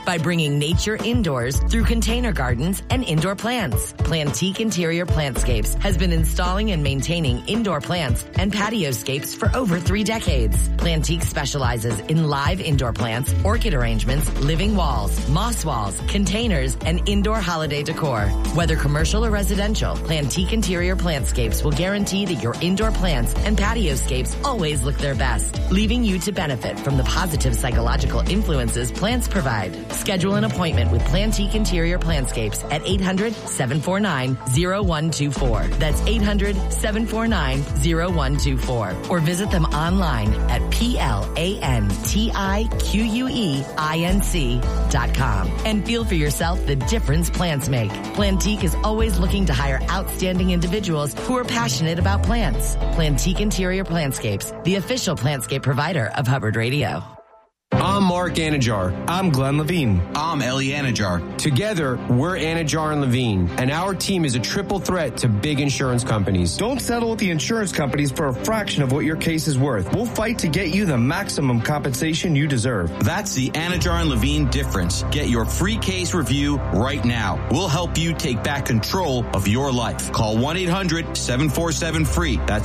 by bringing nature indoors through container gardens and indoor plants. Plantique Interior Plantscapes has been installing and maintaining indoor plants and patioscapes for over 3 decades. Plantique specializes in live indoor plants, orchid arrangements, living walls, moss walls, containers, and indoor holiday decor. Whether commercial or residential, Plantique Interior Plantscapes will guarantee that your indoor plants and patioscapes always look their best, leaving you to benefit from the positive psychological influences plants provide. Schedule an appointment with Plantique Interior Plantscapes at 800-749-0124. That's 800-749-0124. Or visit them online at plantiqueinc.com and feel for yourself the difference plants make. Plantique is always looking to hire outstanding individuals who are passionate about plants. Plantique Interior Plantscapes, the official plantscape provider of Hubbard Radio. I'm Mark Anajar. I'm Glenn Levine. I'm Ellie Anajar. Together, we're Anajar and Levine, and our team is a triple threat to big insurance companies. Don't settle with the insurance companies for a fraction of what your case is worth. We'll fight to get you the maximum compensation you deserve. That's the Anajar and Levine difference. Get your free case review right now. We'll help you take back control of your life. Call 1-800-747-FREE. That's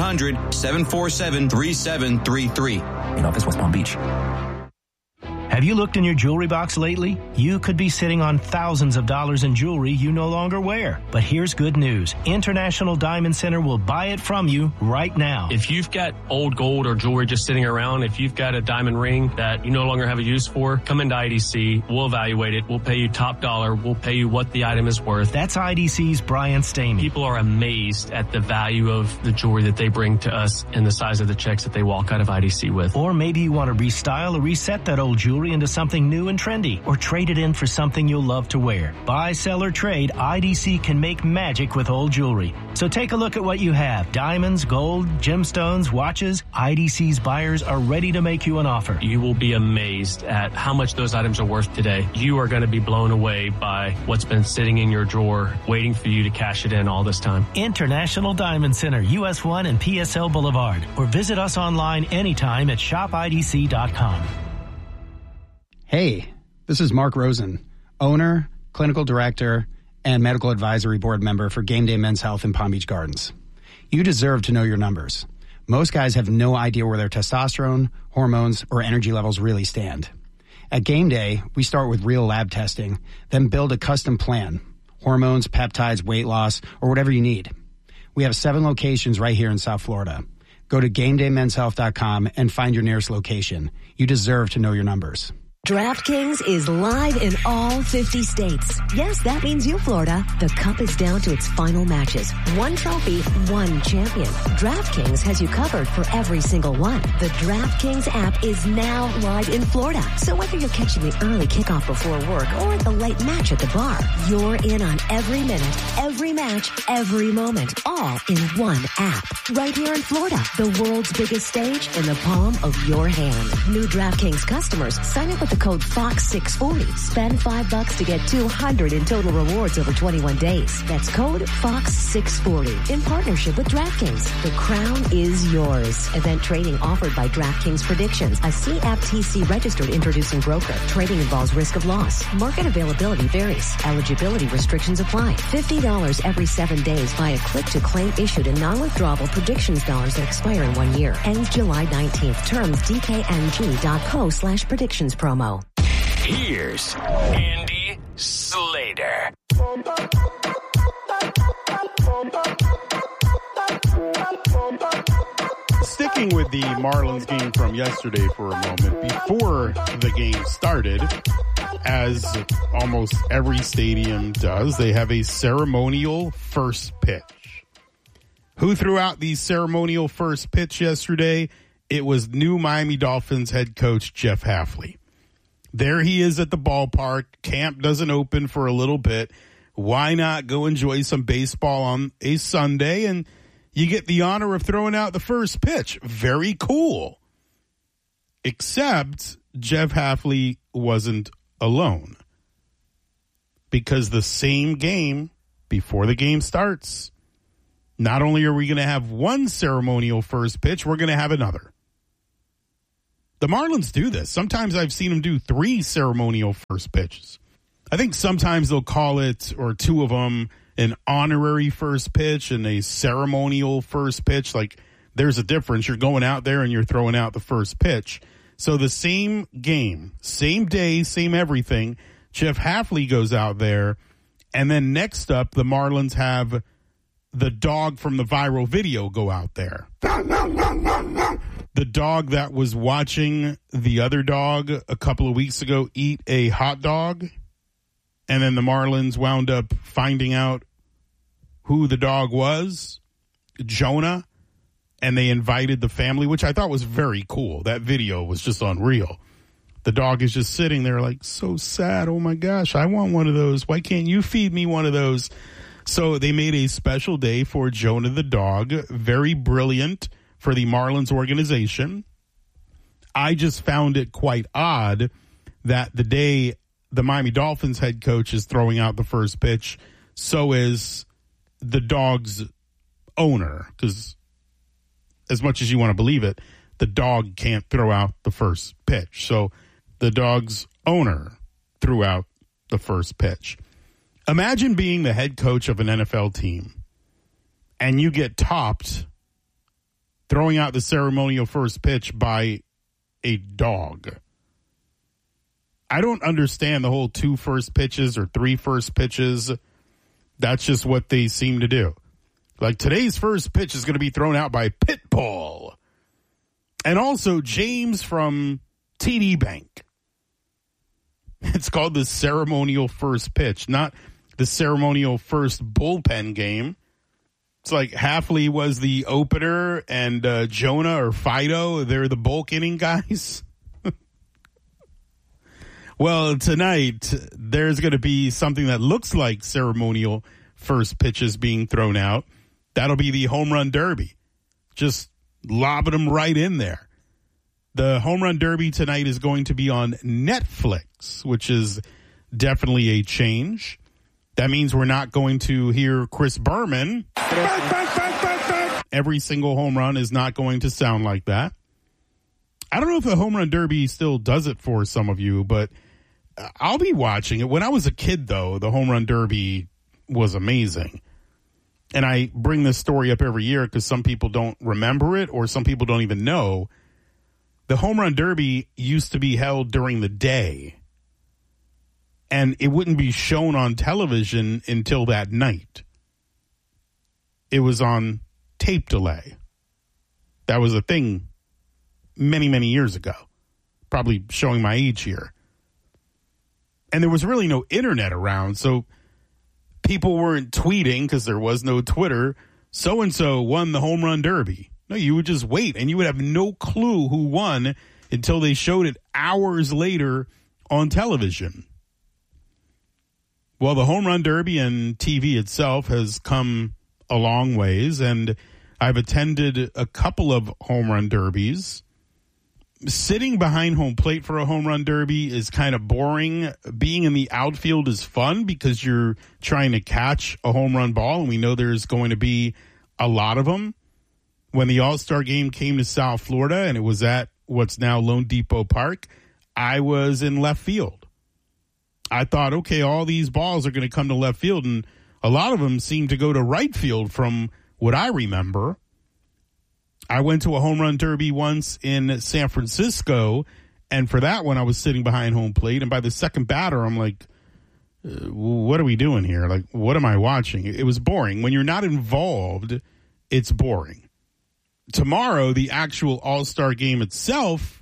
1-800-747-3733. In office, West Palm Beach. Have you looked in your jewelry box lately? You could be sitting on thousands of dollars in jewelry you no longer wear. But here's good news. International Diamond Center will buy it from you right now. If you've got old gold or jewelry just sitting around, if you've got a diamond ring that you no longer have a use for, come into IDC. We'll evaluate it. We'll pay you top dollar. We'll pay you what the item is worth. That's IDC's Brian Stamey. People are amazed at the value of the jewelry that they bring to us and the size of the checks that they walk out of IDC with. Or maybe you want to restyle or reset that old jewelry into something new and trendy, or trade it in for something you'll love to wear. Buy, sell, or trade, IDC can make magic with old jewelry. So take a look at what you have. Diamonds, gold, gemstones, watches. IDC's buyers are ready to make you an offer. You will be amazed at how much those items are worth today. You are going to be blown away by what's been sitting in your drawer, waiting for you to cash it in all this time. International Diamond Center, US 1 and PSL Boulevard. Or visit us online anytime at shopidc.com. Hey, this is Mark Rosen, owner, clinical director, and medical advisory board member for Game Day Men's Health in Palm Beach Gardens. You deserve to know your numbers. Most guys have no idea where their testosterone, hormones, or energy levels really stand. At Game Day, we start with real lab testing, then build a custom plan, hormones, peptides, weight loss, or whatever you need. We have 7 locations right here in South Florida. Go to GameDayMen'sHealth.com and find your nearest location. You deserve to know your numbers. DraftKings is live in all 50 states. Yes, that means you, Florida. The Cup is down to its final matches. One trophy, one champion. DraftKings has you covered for every single one. The DraftKings app is now live in Florida. So whether you're catching the early kickoff before work or the late match at the bar, you're in on every minute, every match, every moment, all in one app. Right here in Florida, the world's biggest stage in the palm of your hand. New DraftKings customers, sign up with the code FOX640. Spend $5 to get $200 in total rewards over 21 days. That's code FOX640 in partnership with DraftKings. The crown is yours. Event trading offered by DraftKings Predictions, a CFTC registered introducing broker. Trading involves risk of loss. Market availability varies. Eligibility restrictions apply. $50 every 7 days via click-to-claim issued in non-withdrawable predictions dollars that expire in 1 year. Ends July 19th. Terms dkng.co/predictions promo. Here's Andy Slater. Sticking with the Marlins game from yesterday for a moment, before the game started, as almost every stadium does, they have a ceremonial first pitch. Who threw out the ceremonial first pitch yesterday? It was new Miami Dolphins head coach Jeff Hafley. There he is at the ballpark. Camp doesn't open for a little bit. Why not go enjoy some baseball on a Sunday? And you get the honor of throwing out the first pitch. Very cool. Except Jeff Hafley wasn't alone. Because the same game, before the game starts, not only are we going to have one ceremonial first pitch, we're going to have another. The Marlins do this. Sometimes I've seen them do 3 ceremonial first pitches. I think sometimes they'll call it, or 2 of them, an honorary first pitch and a ceremonial first pitch. Like, there's a difference. You're going out there and you're throwing out the first pitch. So the same game, same day, same everything. Jeff Hafley goes out there, and then next up, the Marlins have the dog from the viral video go out there. The dog that was watching the other dog a couple of weeks ago eat a hot dog, and then the Marlins wound up finding out who the dog was, Jonah, and they invited the family, which I thought was very cool. That video was just unreal. The dog is just sitting there like, so sad. Oh, my gosh, I want one of those. Why can't you feed me one of those? So they made a special day for Jonah the dog. Very brilliant for the Marlins organization. I just found it quite odd that the day the Miami Dolphins head coach is throwing out the first pitch, so is the dog's owner, because as much as you want to believe it, the dog can't throw out the first pitch. So the dog's owner threw out the first pitch. Imagine being the head coach of an NFL team and you get topped throwing out the ceremonial first pitch by a dog. I don't understand the whole 2 first pitches or 3 first pitches. That's just what they seem to do. Like, today's first pitch is going to be thrown out by Pitbull. And also James from TD Bank. It's called the ceremonial first pitch, not the ceremonial first bullpen game. It's like Hafley was the opener and Jonah or Fido, they're the bulk inning guys. Well, tonight there's going to be something that looks like ceremonial first pitches being thrown out. That'll be the home run derby. Just lobbing them right in there. The home run derby tonight is going to be on Netflix, which is definitely a change. That means we're not going to hear Chris Berman. Every single home run is not going to sound like that. I don't know if the home run derby still does it for some of you, but I'll be watching it. When I was a kid, though, the home run derby was amazing. And I bring this story up every year because some people don't remember it or some people don't even know. The home run derby used to be held during the day, and it wouldn't be shown on television until that night. It was on tape delay. That was a thing many, many years ago. Probably showing my age here. And there was really no internet around, so people weren't tweeting because there was no Twitter. So-and-so won the home run derby. No, you would just wait, and you would have no clue who won until they showed it hours later on television. Well, the home run derby and TV itself has come a long ways, and I've attended a couple of home run derbies. Sitting behind home plate for a home run derby is kind of boring. Being in the outfield is fun because you're trying to catch a home run ball, and we know there's going to be a lot of them. When the All-Star game came to South Florida, and it was at what's now Lone Depot Park, I was in left field. I thought, okay, all these balls are going to come to left field, and a lot of them seem to go to right field from what I remember. I went to a home run derby once in San Francisco, and for that one, I was sitting behind home plate, and by the second batter, I'm like, what are we doing here? Like, what am I watching? It was boring. When you're not involved, it's boring. Tomorrow, the actual All-Star game itself,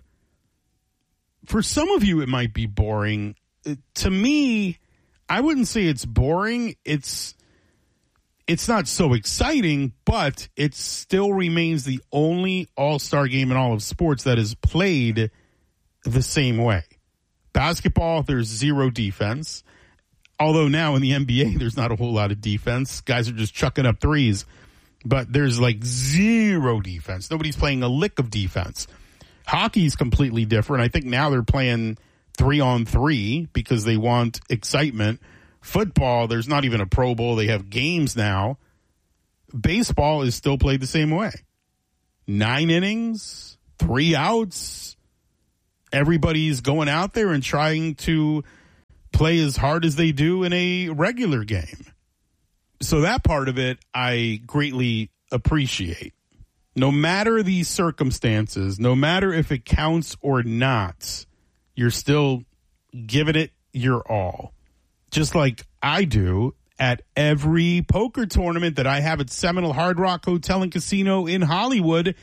for some of you, it might be boring. To me, I wouldn't say it's boring. It's not so exciting, but it still remains the only All-Star game in all of sports that is played the same way. Basketball, there's zero defense. Although now in the NBA, there's not a whole lot of defense. Guys are just chucking up threes. But there's like zero defense. Nobody's playing a lick of defense. Hockey's completely different. I think now they're playing 3-on-3 because they want excitement. Football, there's not even a Pro Bowl. They have games now. Baseball is still played the same way. 9 innings, 3 outs. everybody's going out there and trying to play as hard as they do in a regular game. So that part of it I greatly appreciate. No matter the circumstances, no matter if it counts or not, you're still giving it your all. Just like I do at every poker tournament that I have at Seminole Hard Rock Hotel and Casino in Hollywood.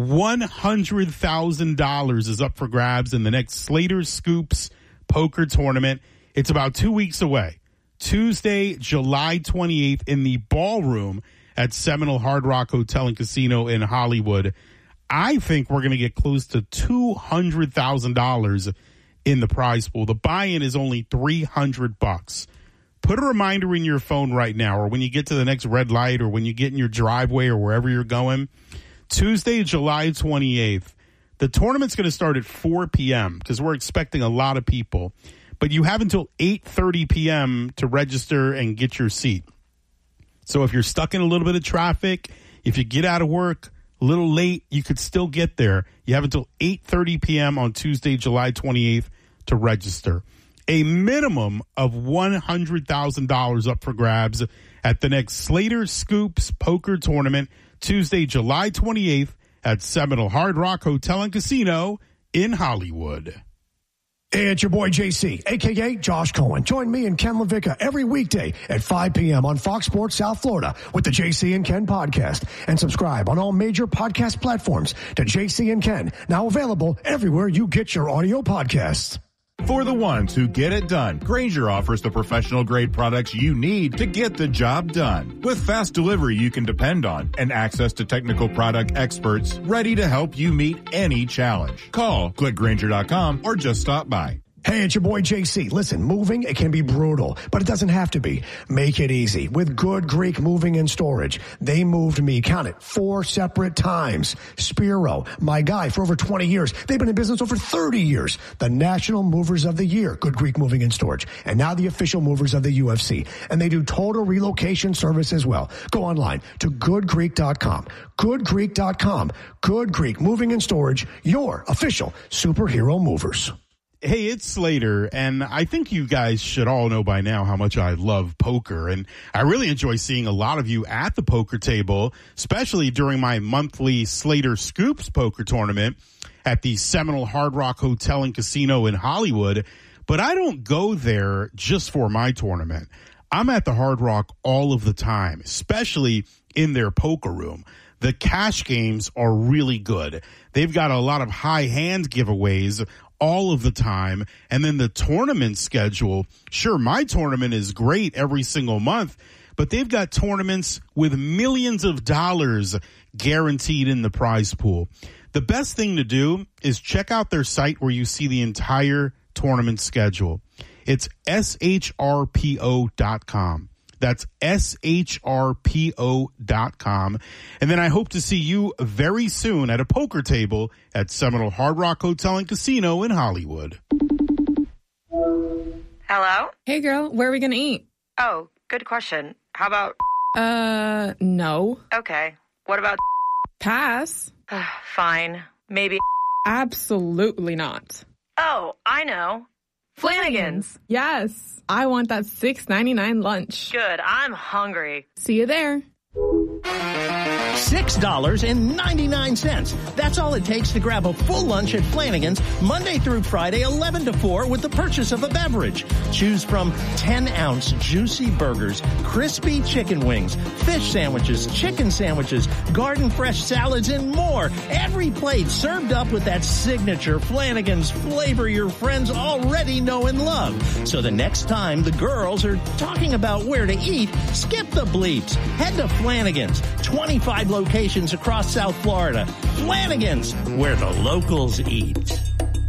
$100,000 is up for grabs in the next Slater Scoops poker tournament. It's about 2 weeks away. Tuesday, July 28th in the ballroom at Seminole Hard Rock Hotel and Casino in Hollywood. I think we're going to get close to $200,000 in the prize pool. The buy-in is only $300. Put a reminder in your phone right now, or when you get to the next red light, or when you get in your driveway or wherever you're going. Tuesday, July 28th. The tournament's going to start at 4 p.m. because we're expecting a lot of people. But you have until 8:30 p.m. to register and get your seat. So if you're stuck in a little bit of traffic, if you get out of work a little late, you could still get there. You have until 8:30 p.m. on Tuesday, July 28th to register. A minimum of $100,000 up for grabs at the next Slater Scoops Poker Tournament, Tuesday, July 28th at Seminole Hard Rock Hotel and Casino in Hollywood. Hey, it's your boy JC, a.k.a. Josh Cohen. Join me and Ken LaVicka every weekday at 5 p.m. on Fox Sports South Florida with the JC and Ken podcast. And subscribe on all major podcast platforms to JC and Ken, now available everywhere you get your audio podcasts. For the ones who get it done, Grainger offers the professional-grade products you need to get the job done. With fast delivery you can depend on and access to technical product experts ready to help you meet any challenge. Call, click Grainger.com, or just stop by. Hey, it's your boy JC. Listen, moving, it can be brutal, but it doesn't have to be. Make it easy with Good Greek Moving and Storage. They moved me, count it, 4 separate times. Spiro, my guy for over 20 years. They've been in business over 30 years. The National Movers of the Year, Good Greek Moving and Storage. And now the official movers of the UFC. And they do total relocation service as well. Go online to goodgreek.com. Goodgreek.com. Good Greek Moving and Storage, your official superhero movers. Hey, it's Slater, and I think you guys should all know by now how much I love poker, and I really enjoy seeing a lot of you at the poker table, especially during my monthly Slater Scoops poker tournament at the Seminole Hard Rock Hotel and Casino in Hollywood. But I don't go there just for my tournament. I'm at the Hard Rock all of the time, especially in their poker room. The cash games are really good. They've got a lot of high hand giveaways all of the time. And then the tournament schedule. Sure, my tournament is great every single month, but they've got tournaments with millions of dollars guaranteed in the prize pool. The best thing to do is check out their site where you see the entire tournament schedule. It's shrpo.com. That's shrpo.com. And then I hope to see you very soon at a poker table at Seminole Hard Rock Hotel and Casino in Hollywood. Hello? Hey, girl, where are we going to eat? Oh, good question. How about... No. Okay. What about... Pass. Fine. Maybe... Absolutely not. Oh, I know. Flanagan's. Yes. I want that $6.99 lunch. Good. I'm hungry. See you there. $6.99. That's all it takes to grab a full lunch at Flanagan's Monday through Friday, 11 to 4 with the purchase of a beverage. Choose from 10-ounce juicy burgers, crispy chicken wings, fish sandwiches, chicken sandwiches, garden fresh salads, and more. Every plate served up with that signature Flanagan's flavor your friends already know and love. So the next time the girls are talking about where to eat, skip the bleeps. Head to Flanagan's. 25 locations across South Florida. Flanagan's, where the locals eat.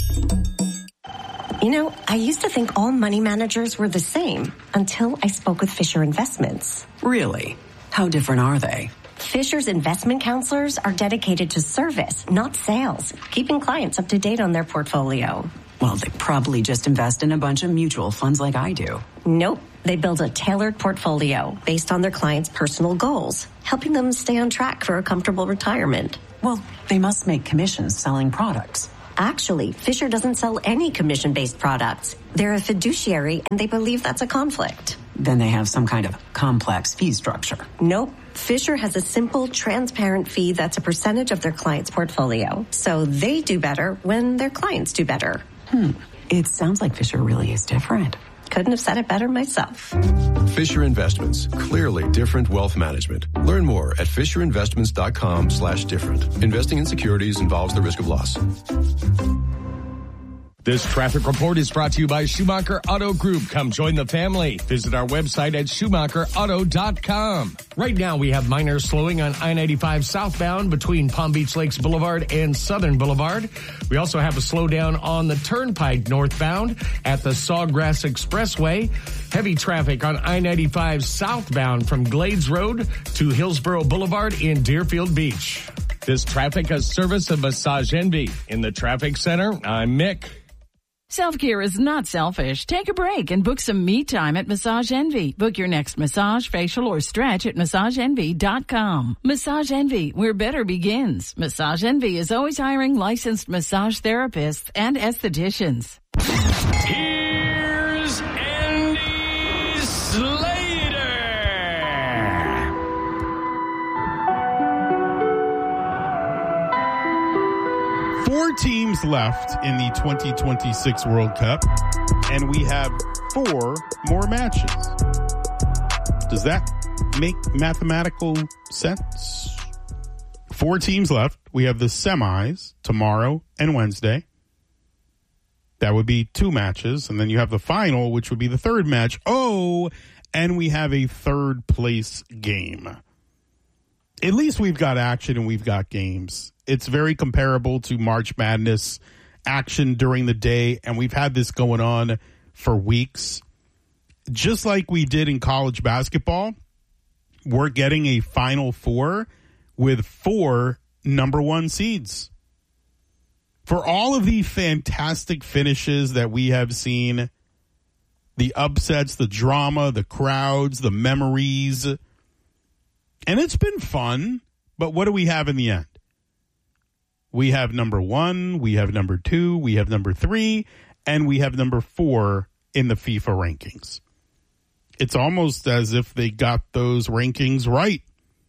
You know, I used to think all money managers were the same until I spoke with Fisher Investments. Really? How different are they? Fisher's investment counselors are dedicated to service, not sales, keeping clients up to date on their portfolio. Well, they probably just invest in a bunch of mutual funds like I do. Nope. They build a tailored portfolio based on their clients' personal goals, helping them stay on track for a comfortable retirement. Well, they must make commissions selling products. Actually, Fisher doesn't sell any commission-based products. They're a fiduciary, and they believe that's a conflict. Then they have some kind of complex fee structure. Nope. Fisher has a simple, transparent fee that's a percentage of their client's portfolio. So they do better when their clients do better. It sounds like Fisher really is different. Couldn't have said it better myself. Fisher Investments. Clearly different wealth management. Learn more at FisherInvestments.com/different. Investing in securities involves the risk of loss. This traffic report is brought to you by Schumacher Auto Group. Come join the family. Visit our website at SchumacherAuto.com. Right now, we have minor slowing on I-95 southbound between Palm Beach Lakes Boulevard and Southern Boulevard. We also have a slowdown on the Turnpike northbound at the Sawgrass Expressway. Heavy traffic on I-95 southbound from Glades Road to Hillsborough Boulevard in Deerfield Beach. This traffic is service of Massage Envy. In the traffic center, I'm Mick. Self-care is not selfish. Take a break and book some me time at Massage Envy. Book your next massage, facial, or stretch at MassageEnvy.com. Massage Envy, where better begins. Massage Envy is always hiring licensed massage therapists and estheticians. Here's Andy Slater. 4 teams left in the 2026 World Cup, and we have 4 more matches. Does that make mathematical sense? 4 teams left. We have the semis tomorrow and Wednesday. That would be 2 matches. And then you have the final, which would be the 3rd match. Oh, and we have a 3rd place game. At least we've got action and we've got games. It's very comparable to March Madness action during the day, and we've had this going on for weeks. Just like we did in college basketball, we're getting a Final Four with 4 number 1 seeds. For all of the fantastic finishes that we have seen, the upsets, the drama, the crowds, the memories, and it's been fun, but what do we have in the end? We have number 1, we have number 2, we have number 3, and we have number 4 in the FIFA rankings. It's almost as if they got those rankings right.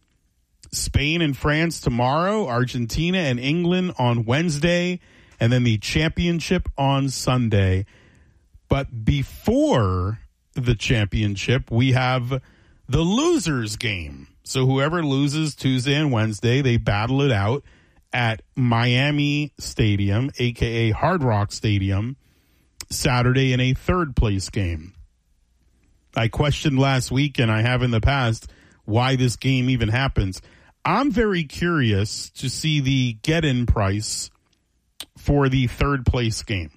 Spain and France tomorrow, Argentina and England on Wednesday, and then the championship on Sunday. But before the championship, we have the losers game. So whoever loses Tuesday and Wednesday, they battle it out at Miami Stadium, a.k.a. Hard Rock Stadium, Saturday in a 3rd place game. I questioned last week, and I have in the past, why this game even happens. I'm very curious to see the get-in price for the 3rd place game.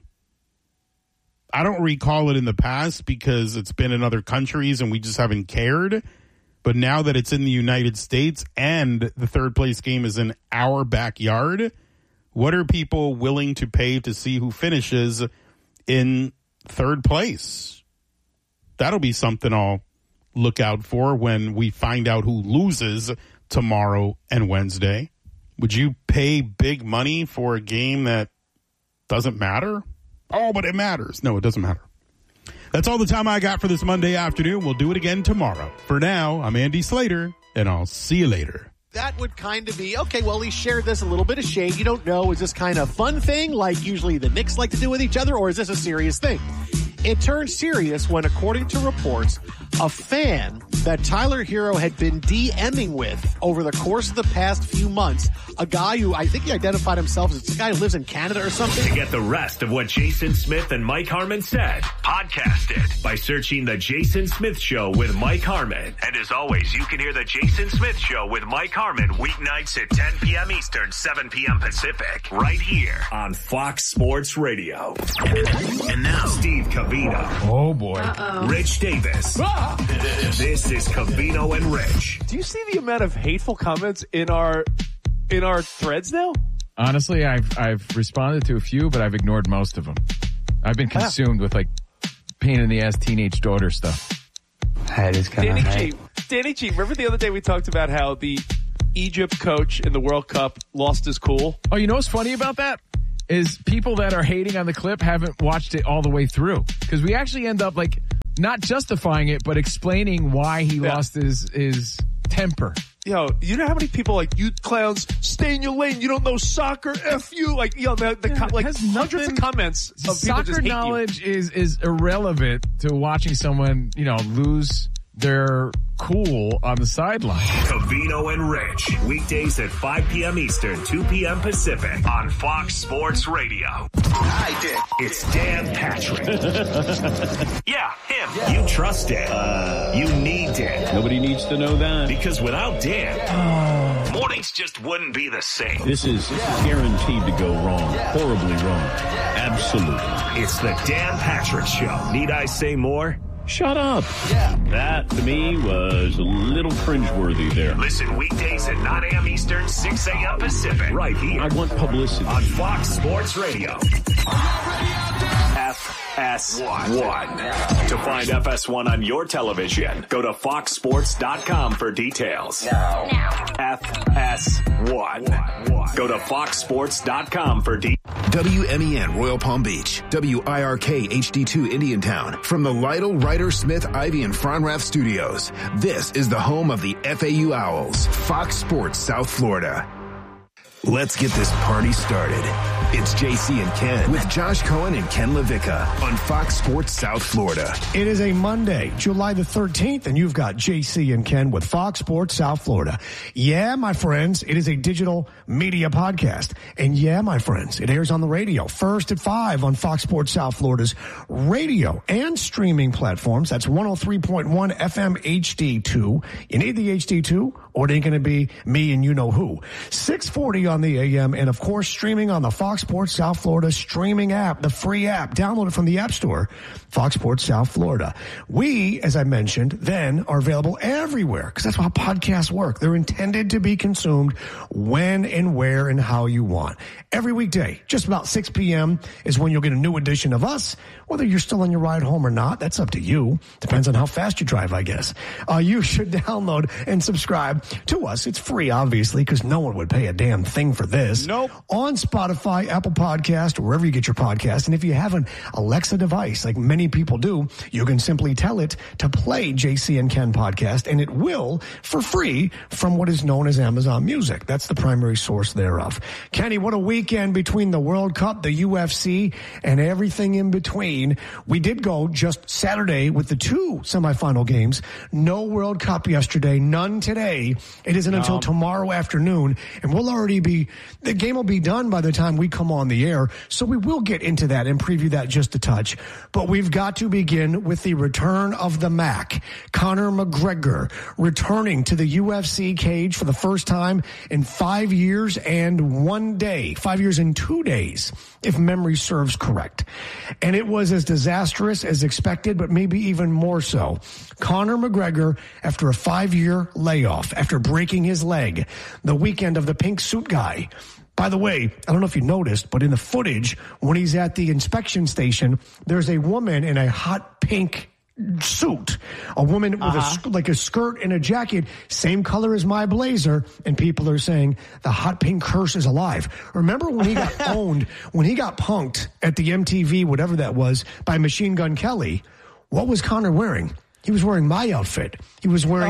I don't recall it in the past because it's been in other countries and we just haven't cared. But now that it's in the United States and the 3rd place game is in our backyard, what are people willing to pay to see who finishes in 3rd place? That'll be something I'll look out for when we find out who loses tomorrow and Wednesday. Would you pay big money for a game that doesn't matter? Oh, but it matters. No, it doesn't matter. That's all the time I got for this Monday afternoon. We'll do it again tomorrow. For now, I'm Andy Slater, and I'll see you later. That would kind of be, okay, well, he shared this a little bit of shade. You don't know, is this kind of fun thing like usually the Knicks like to do with each other, or is this a serious thing? It turned serious when, according to reports, a fan that Tyler Hero had been DMing with over the course of the past few months, a guy who I think he identified himself as a guy who lives in Canada or something. To get the rest of what Jason Smith and Mike Harmon said, podcast it by searching The Jason Smith Show with Mike Harmon. And as always, you can hear The Jason Smith Show with Mike Harmon weeknights at 10 p.m. Eastern, 7 p.m. Pacific, right here on Fox Sports Radio. And now, Steve Covino. Oh, boy. Rich Davis. This is Covino and Rich. Do you see the amount of hateful comments in our threads now? Honestly, I've responded to a few, but I've ignored most of them. I've been consumed with like pain in the ass teenage daughter stuff. That is kind of Danny G, remember the other day we talked about how the Egypt coach in the World Cup lost his cool? Oh, you know what's funny about that? is people that are hating on the clip haven't watched it all the way through. Because we actually end up like not justifying it, but explaining why he lost his temper. Yo, you know how many people like, you clowns, stay in your lane, you don't know soccer, F you. Like, yo, hundreds of comments of people Soccer just hate knowledge is irrelevant to watching someone, lose their cool on the sideline. Covino and Rich, weekdays at 5 p.m. Eastern, 2 p.m. Pacific on Fox Sports Radio. Hi, Dick. It's Dan Patrick. Yeah, him. Yeah. You trust Dan. You need Dan. Nobody needs to know that. Because without Dan, mornings just wouldn't be the same. This is guaranteed to go wrong. Horribly wrong. Absolutely. It's the Dan Patrick Show. Need I say more? Shut up. Yeah. That, to me, was a little cringeworthy there. Listen weekdays at 9 a.m. Eastern, 6 a.m. Pacific. Right here. I want publicity. On Fox Sports Radio. FS1. To find FS1 on your television, go to foxsports.com for details. Now. FS1. Go to foxsports.com for details. WMEN Royal Palm Beach, WIRK HD2 Indiantown. From the Lytle, Ryder, Smith, Ivy, and Fronrath studios, this is the home of the FAU Owls, Fox Sports South Florida. Let's get this party started. It's JC and Ken with Josh Cohen and Ken LaVicka on Fox Sports South Florida. It is a Monday, July the 13th, and you've got JC and Ken with Fox Sports South Florida. Yeah, my friends, it is a digital media podcast. And yeah, my friends, it airs on the radio, first at 5 on Fox Sports South Florida's radio and streaming platforms. That's 103.1 FM HD2. You need the HD2, or it ain't going to be me and you know who. 640 on the AM, and of course, streaming on the Fox Sports South Florida streaming app, the free app. Download it from the App Store, Fox Sports South Florida. We, as I mentioned, then are available everywhere because that's how podcasts work. They're intended to be consumed when and where and how you want. Every weekday, just about 6 p.m. is when you'll get a new edition of us. Whether you're still on your ride home or not, that's up to you. Depends on how fast you drive, I guess. You should download and subscribe to us. It's free, obviously, because no one would pay a damn thing for this. Nope. On Spotify, Apple Podcast, or wherever you get your podcast. And if you have an Alexa device, like many people do, you can simply tell it to play JC and Ken podcast, and it will, for free, from what is known as Amazon Music. That's the primary source thereof. Kenny, what a weekend between the World Cup, the UFC, and everything in between. We did go just Saturday with the 2 semifinal games. No World Cup yesterday, none today. It isn't until tomorrow afternoon, and the game will be done by the time we come on the air, so we will get into that and preview that just a touch. But we've got to begin with the return of the Mac. Conor McGregor returning to the UFC cage for the first time in 5 years and 1 day. 5 years and 2 days, if memory serves correct. And it was as disastrous as expected, but maybe even more so. Conor McGregor, after a 5-year layoff, after breaking his leg, the weekend of the pink suit guy. By the way, I don't know if you noticed, but in the footage, when he's at the inspection station, there's a woman in a hot pink suit, a woman with a skirt and a jacket, same color as my blazer, and people are saying the hot pink curse is alive. Remember when he got owned, when he got punked at the MTV, whatever that was, by Machine Gun Kelly? What was Conor wearing? He was wearing my outfit. He was wearing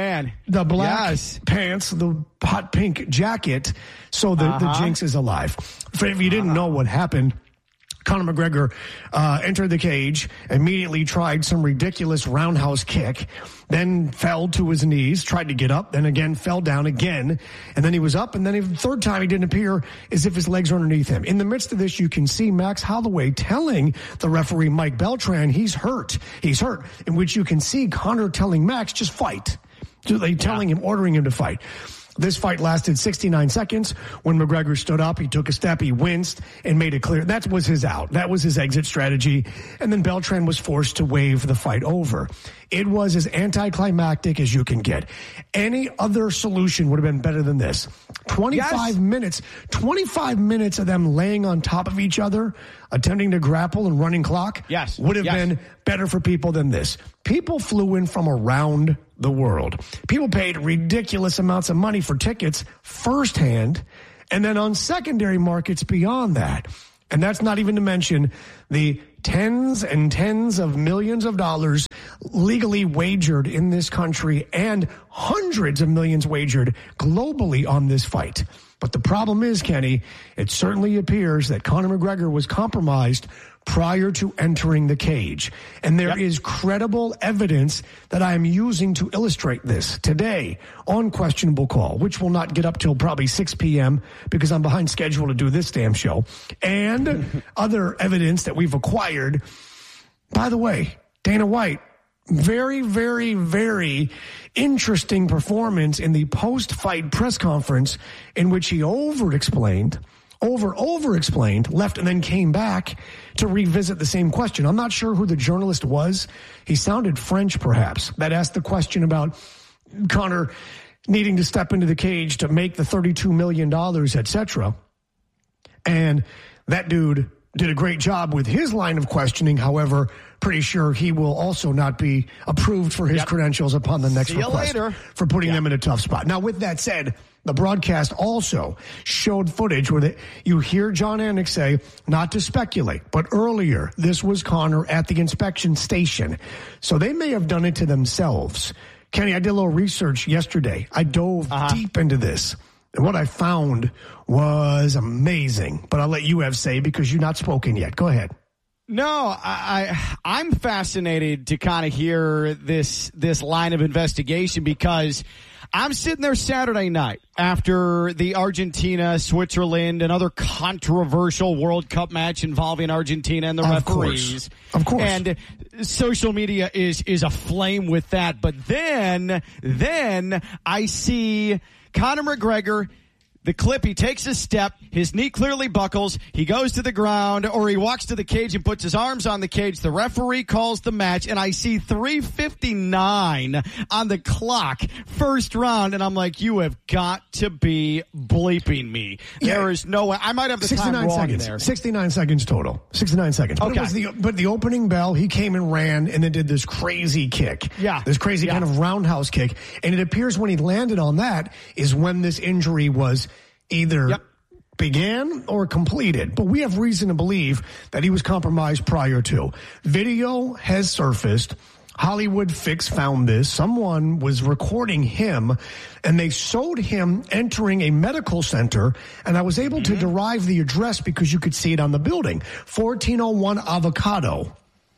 the black pants, the hot pink jacket. So the jinx is alive. If you didn't know what happened, Conor McGregor entered the cage, immediately tried some ridiculous roundhouse kick, then fell to his knees, tried to get up, then again fell down again, and then he was up, and then the third time he didn't appear as if his legs were underneath him. In the midst of this, you can see Max Holloway telling the referee, Mike Beltran, he's hurt, in which you can see Conor telling Max, just fight. Telling him, ordering him to fight. This fight lasted 69 seconds. When McGregor stood up, he took a step, he winced, and made it clear that was his out. That was his exit strategy. And then Beltran was forced to wave the fight over. It was as anticlimactic as you can get. Any other solution would have been better than this. 25 minutes of them laying on top of each other, attempting to grapple and running clock would have been better for people than this. People flew in from around the world. People paid ridiculous amounts of money for tickets firsthand, And then on secondary markets beyond that. And that's not even to mention the tens and tens of millions of dollars legally wagered in this country and hundreds of millions wagered globally on this fight. But the problem is, Kenny, it certainly appears that Conor McGregor was compromised prior to entering the cage. And there is credible evidence that I am using to illustrate this today on Questionable Call, which will not get up till probably 6 p.m. because I'm behind schedule to do this damn show, and other evidence that we've acquired. By the way, Dana White, very, very, very interesting performance in the post-fight press conference in which he over-explained, left, and then came back to revisit the same question. I'm not sure who the journalist was. He sounded French, perhaps, that asked the question about Conor needing to step into the cage to make the $32 million, etc. And that dude did a great job with his line of questioning. However, pretty sure he will also not be approved for his credentials upon the next request for putting them in a tough spot. Now, with that said, the broadcast also showed footage where you hear John Anik say, not to speculate, but earlier, this was Conor at the inspection station. So they may have done it to themselves. Kenny, I did a little research yesterday. I dove deep into this. And what I found was amazing. But I'll let you have say because you've not spoken yet. Go ahead. No, I'm fascinated to kind of hear this line of investigation because I'm sitting there Saturday night after the Argentina, Switzerland, and other controversial World Cup match involving Argentina and the referees. Of course. And social media is aflame with that. But then I see Conor McGregor. The clip, he takes a step, his knee clearly buckles, he goes to the ground, or he walks to the cage and puts his arms on the cage. The referee calls the match, and I see 3:59 on the clock, first round, and I'm like, you have got to be bleeping me. Yeah. There is no way. I might have the time wrong seconds. there. 69 seconds total. 69 seconds. But, but the opening bell, he came and ran and then did this crazy kick. Yeah. This crazy kind of roundhouse kick. And it appears when he landed on that is when this injury was either began or completed. But we have reason to believe that he was compromised prior to. Video has surfaced. Hollywood Fix found this. Someone was recording him, and they showed him entering a medical center, and I was able to derive the address because you could see it on the building. 1401 Avocado.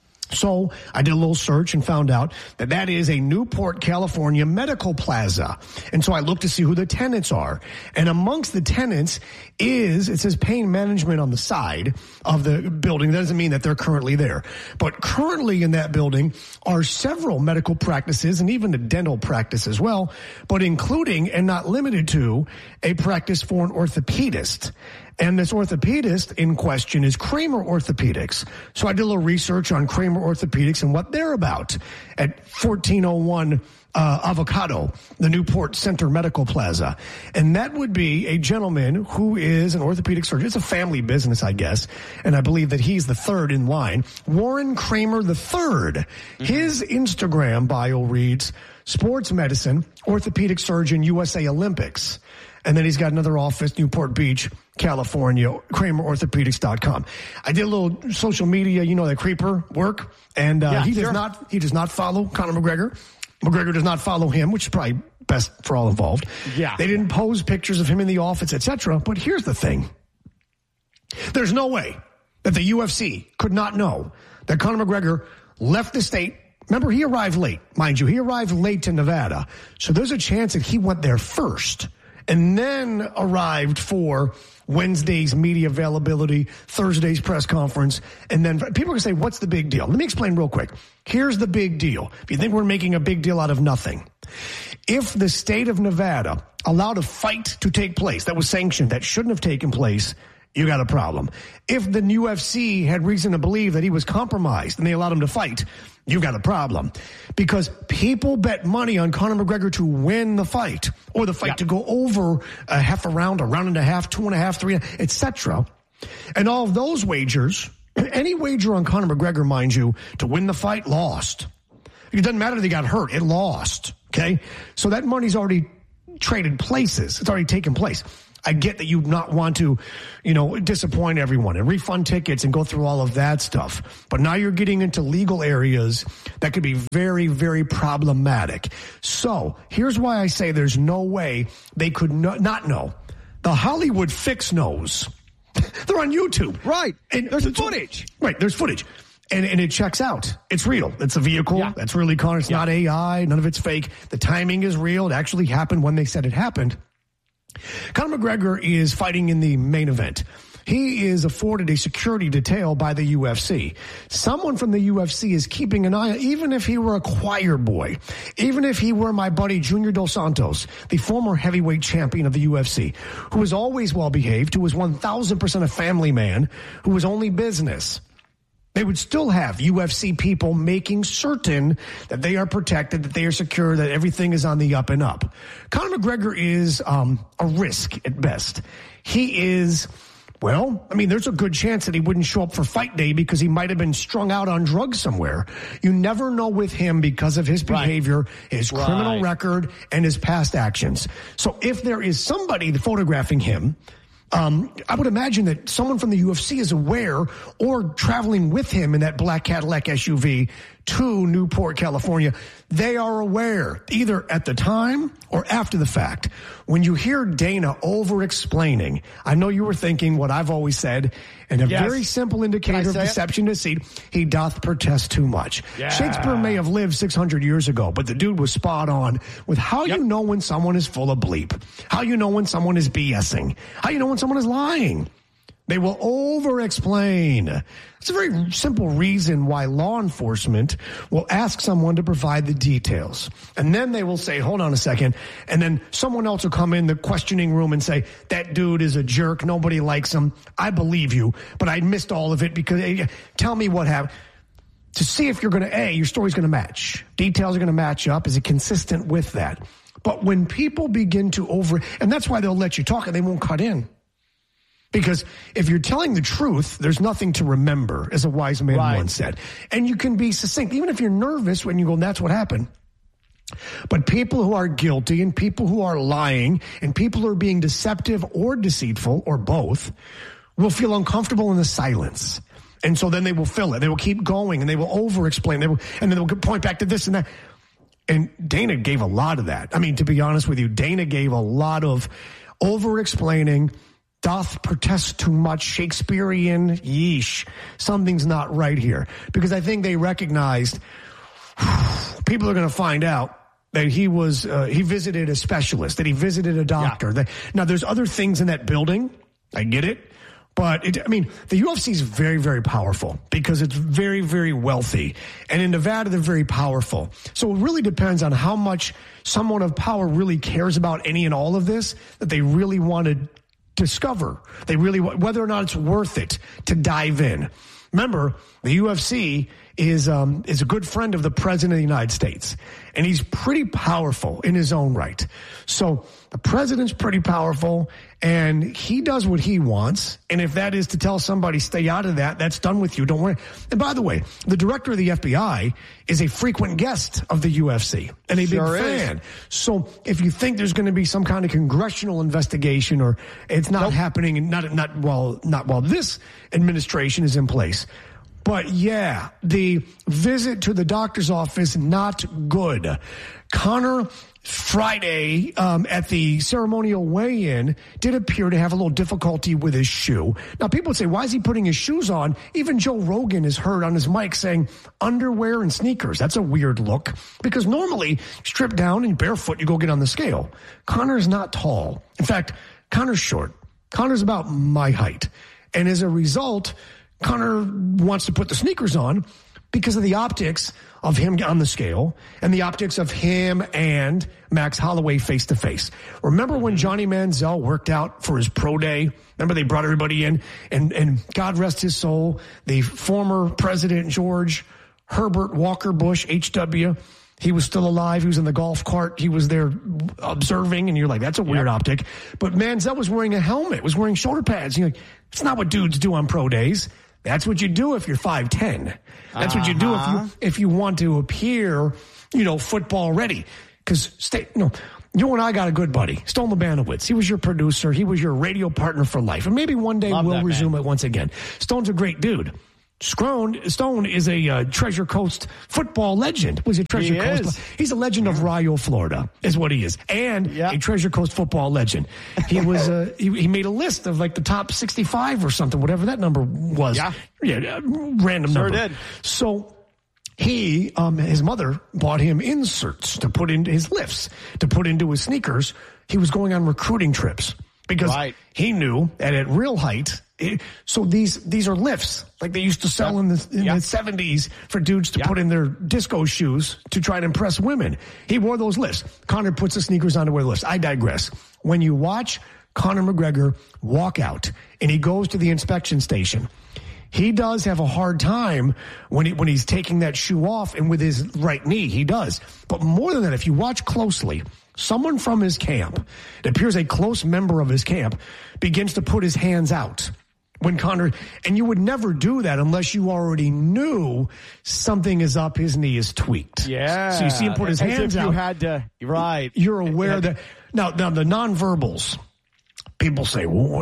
So I did a little search and found out that that is a Newport, California medical plaza. And so I looked to see who the tenants are. And amongst the tenants it says pain management on the side of the building. That doesn't mean that they're currently there. But currently in that building are several medical practices and even a dental practice as well, but including and not limited to a practice for an orthopedist. And this orthopedist in question is Kramer Orthopedics. So I did a little research on Kramer Orthopedics and what they're about at 1401 Avocado, the Newport Center Medical Plaza. And that would be a gentleman who is an orthopedic surgeon. It's a family business, I guess. And I believe that he's the third in line. Warren Kramer the third. His Instagram bio reads, sports medicine, orthopedic surgeon, USA Olympics. And then he's got another office, Newport Beach, California, KramerOrthopedics.com. I did a little social media, that creeper work, and he does not follow Conor McGregor. McGregor does not follow him, which is probably best for all involved. Yeah. They didn't post pictures of him in the office, etc. But here's the thing. There's no way that the UFC could not know that Conor McGregor left the state. Remember, he arrived late, mind you. He arrived late to Nevada. So there's a chance that he went there first and then arrived for Wednesday's media availability, Thursday's press conference, and then people are going to say, what's the big deal? Let me explain real quick. Here's the big deal. If you think we're making a big deal out of nothing, if the state of Nevada allowed a fight to take place that was sanctioned, that shouldn't have taken place, you got a problem. If the UFC had reason to believe that he was compromised and they allowed him to fight, you got a problem. Because people bet money on Conor McGregor to win the fight or the fight to go over a half a round and a half, 2.5, 3, etc. And all of those wagers, any wager on Conor McGregor, mind you, to win the fight, lost. It doesn't matter that he got hurt. It lost. Okay. So that money's already traded places. It's already taken place. I get that you not want to, disappoint everyone and refund tickets and go through all of that stuff. But now you're getting into legal areas that could be very, very problematic. So here's why I say there's no way they could not know. The Hollywood Fix knows. They're on YouTube. Right. And there's footage. Right. There's footage. And it checks out. It's real. It's a vehicle. Yeah. That's really Connor. It's not AI. None of it's fake. The timing is real. It actually happened when they said it happened. Conor McGregor is fighting in the main event. He is afforded a security detail by the UFC. Someone from the UFC is keeping an eye on, even if he were a choir boy, even if he were my buddy Junior Dos Santos, the former heavyweight champion of the UFC, who was always well behaved, who was 1,000% a family man, who was only business. They would still have UFC people making certain that they are protected, that they are secure, that everything is on the up and up. Conor McGregor is a risk at best. He is, there's a good chance that he wouldn't show up for fight day because he might have been strung out on drugs somewhere. You never know with him because of his behavior, his criminal record, and his past actions. So if there is somebody photographing him, I would imagine that someone from the UFC is aware or traveling with him in that black Cadillac SUV to Newport, California. They are aware either at the time or after the fact. When you hear Dana over-explaining, I know you were thinking what I've always said, and a very simple indicator of deception deceit, he doth protest too much. Yeah. Shakespeare may have lived 600 years ago, but the dude was spot on with how you know when someone is full of bleep, how you know when someone is BSing, how you know when someone is lying. They will over-explain. It's a very simple reason why law enforcement will ask someone to provide the details. And then they will say, hold on a second. And then someone else will come in the questioning room and say, that dude is a jerk. Nobody likes him. I believe you, but I missed all of it because tell me what happened. To see if you're going to, your story's going to match. Details are going to match up. Is it consistent with that? But when people begin to and that's why they'll let you talk and they won't cut in. Because if you're telling the truth, there's nothing to remember, as a wise man once said. And you can be succinct, even if you're nervous when you go, that's what happened. But people who are guilty and people who are lying and people who are being deceptive or deceitful or both will feel uncomfortable in the silence. And so then they will fill it. They will keep going and they will over-explain. And then they'll point back to this and that. And Dana gave a lot of that. I mean, to be honest with you, Dana gave a lot of over-explaining. Doth protest too much, Shakespearean, yeesh, something's not right here. Because I think they recognized people are going to find out that he visited a specialist, that he visited a doctor. Yeah. Now, there's other things in that building. I get it. But, the UFC is very, very powerful because it's very, very wealthy. And in Nevada, they're very powerful. So it really depends on how much someone of power really cares about any and all of this, that they really want to discover. They really, whether or not it's worth it to dive in. Remember, the UFC is a good friend of the President of the United States, and he's pretty powerful in his own right. So the president's pretty powerful, and he does what he wants. And if that is to tell somebody, stay out of that, that's done with you. Don't worry. And by the way, the director of the FBI is a frequent guest of the UFC and a big fan. So if you think there's going to be some kind of congressional investigation or it's not happening, and not while this administration is in place. But yeah, the visit to the doctor's office, not good. Conor Friday at the ceremonial weigh-in did appear to have a little difficulty with his shoe. Now, people would say, why is he putting his shoes on? Even Joe Rogan is heard on his mic saying underwear and sneakers. That's a weird look because normally strip down and barefoot, you go get on the scale. Conor's not tall. In fact, Conor's short. Conor's about my height. And as a result, Conor wants to put the sneakers on because of the optics of him on the scale and the optics of him and Max Holloway face to face. Remember when Johnny Manziel worked out for his pro day? Remember they brought everybody in and God rest his soul, the former President George Herbert Walker Bush, HW, he was still alive. He was in the golf cart. He was there observing, and you're like, that's a weird optic. But Manziel was wearing a helmet, was wearing shoulder pads. You're like, it's not what dudes do on pro days. That's what you do if you're 5'10". That's what you do if you want to appear, football ready. because you and I got a good buddy, Stone Labanowitz. He was your producer. He was your radio partner for life. And maybe one day we'll resume it once again. Stone's a great dude. Stone is a Treasure Coast football legend. Was it Treasure Coast? He's a legend of Rio, Florida, is what he is, and a Treasure Coast football legend. He was he made a list of like the top 65 or something, whatever that number was. Random number. Sure did. So he, his mother bought him inserts to put into his lifts, to put into his sneakers. He was going on recruiting trips because he knew that at Real Height. So these are lifts like they used to sell in the 70s for dudes to put in their disco shoes to try to impress women. He wore those lifts. Conor puts the sneakers on to wear the lifts. I digress. When you watch Conor McGregor walk out and he goes to the inspection station, he does have a hard time when he's taking that shoe off, and with his right knee, he does. But more than that, if you watch closely, someone from his camp, it appears a close member of his camp, begins to put his hands out. When Conor, and you would never do that unless you already knew something is up, his knee is tweaked. Yeah. So you see him put his hands out. You had to, right. You're aware that. Now the nonverbals, people say, well,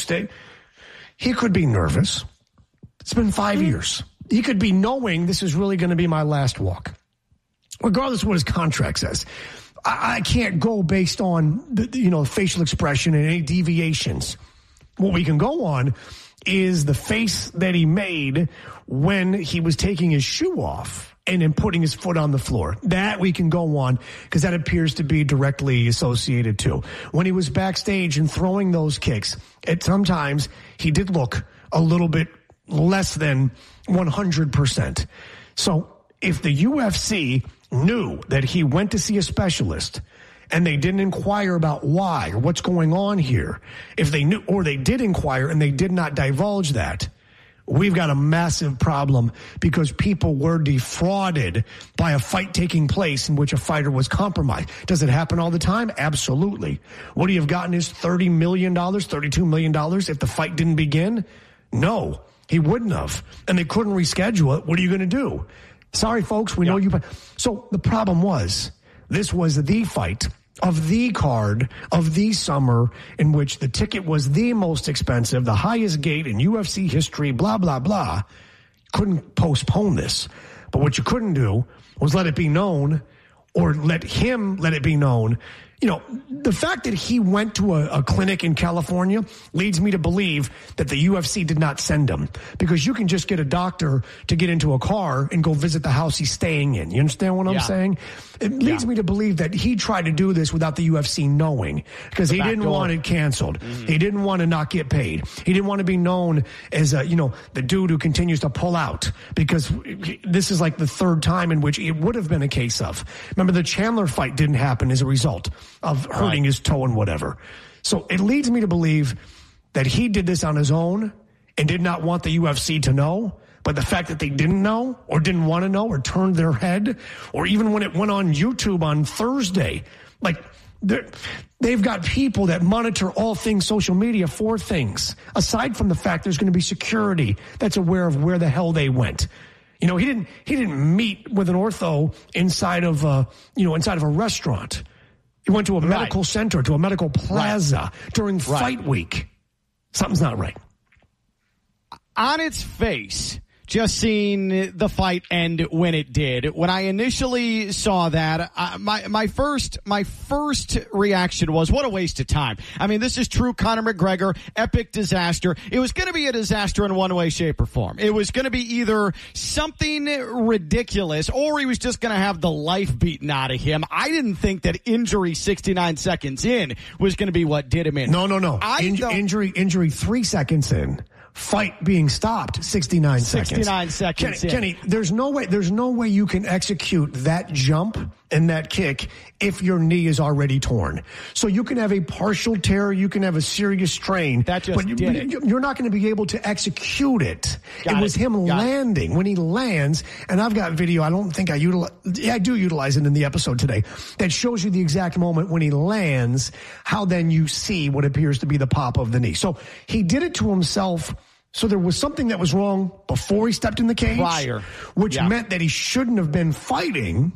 he could be nervous. It's been 5 years. He could be knowing this is really going to be my last walk. Regardless of what his contract says. I can't go based on the facial expression and any deviations. What we can go on is the face that he made when he was taking his shoe off and then putting his foot on the floor. That we can go on because that appears to be directly associated too. When he was backstage and throwing those kicks, sometimes he did look a little bit less than 100%. So if the UFC knew that he went to see a specialist and they didn't inquire about why or what's going on here, if they knew, or they did inquire and they did not divulge that, we've got a massive problem because people were defrauded by a fight taking place in which a fighter was compromised. Does it happen all the time? Absolutely. Would he have gotten his $30 million, $32 million if the fight didn't begin? No, he wouldn't have. And they couldn't reschedule it. What are you going to do? Sorry, folks, we know you. So the problem was, this was the fight of the card of the summer in which the ticket was the most expensive, the highest gate in UFC history, blah, blah, blah. Couldn't postpone this. But what you couldn't do was let it be known, or let him let it be known. The fact that he went to a clinic in California leads me to believe that the UFC did not send him, because you can just get a doctor to get into a car and go visit the house he's staying in. You understand what I'm saying? It leads me to believe that he tried to do this without the UFC knowing, because he didn't want it canceled. Mm-hmm. He didn't want to not get paid. He didn't want to be known as the dude who continues to pull out, because this is like the third time in which it would have been a case of. Remember, the Chandler fight didn't happen as a result of hurting his toe and whatever. So it leads me to believe that he did this on his own and did not want the UFC to know. But the fact that they didn't know or didn't want to know or turned their head, or even when it went on YouTube on Thursday, like they've got people that monitor all things social media for things. Aside from the fact there's going to be security that's aware of where the hell they went. He didn't meet with an ortho inside of a restaurant. He went to a medical center, to a medical plaza during fight week. Something's not right. On its face, just seeing the fight end when it did, when I initially saw that, my first reaction was, what a waste of time. I mean, this is true Conor McGregor, epic disaster. It was going to be a disaster in one way, shape, or form. It was going to be either something ridiculous, or he was just going to have the life beaten out of him. I didn't think that injury 69 seconds in was going to be what did him in. No. Injury 3 seconds in. Fight being stopped 69 seconds. 69 seconds. Kenny, there's no way you can execute that jump and that kick if your knee is already torn. So you can have a partial tear, you can have a serious strain, but you're not going to be able to execute it. It was him landing. When he lands, and I've got video, I don't think I do utilize it in the episode today, that shows you the exact moment when he lands, how then you see what appears to be the pop of the knee. So he did it to himself. So there was something that was wrong before he stepped in the cage, which meant that he shouldn't have been fighting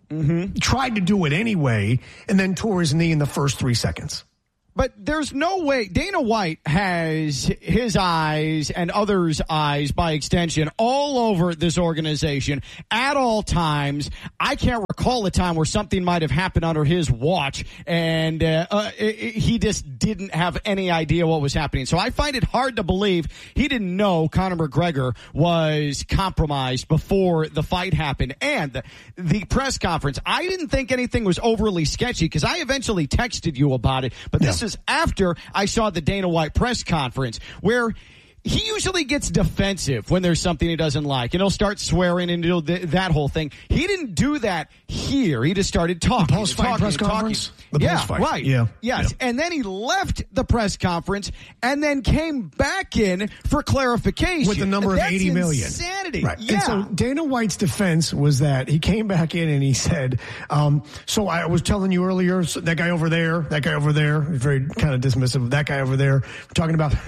tried to do it anyway, and then tore his knee in the first 3 seconds. But there's no way. Dana White has his eyes and others' eyes, by extension, all over this organization at all times. I can't recall a time where something might have happened under his watch, and he just didn't have any idea what was happening. So I find it hard to believe he didn't know Conor McGregor was compromised before the fight happened. And the press conference, I didn't think anything was overly sketchy because I eventually texted you about it, but this is after I saw the Dana White press conference where he usually gets defensive when there's something he doesn't like, and he'll start swearing and do that whole thing. He didn't do that here. He just started talking. The post-fight press conference? The post-fight. Right. Yeah. Yes. Yeah. And then he left the press conference and then came back in for clarification. With the number of 80 million. Insanity. Right. Yeah. And so Dana White's defense was that he came back in and he said, so I was telling you earlier, so that guy over there, very kind of dismissive, that guy over there, we're talking about,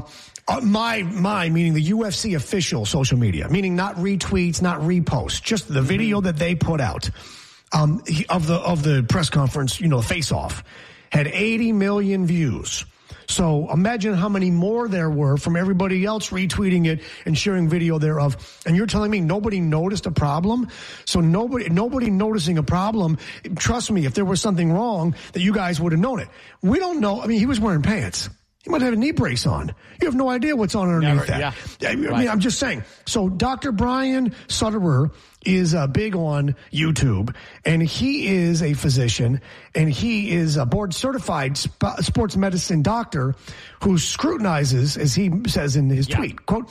my meaning the UFC official social media, meaning not retweets, not reposts, just the video that they put out of the press conference, the face-off, had 80 million views. So imagine how many more there were from everybody else retweeting it and sharing video thereof. And you're telling me nobody noticed a problem? So nobody noticing a problem, trust me, if there was something wrong, that you guys would have known it. We don't know. I mean, he was wearing pants. He might have a knee brace on. You have no idea what's on underneath that. Yeah. I mean, I'm just saying. So Dr. Brian Sutterer is big on YouTube, and he is a physician, and he is a board-certified sports medicine doctor who scrutinizes, as he says in his tweet, quote,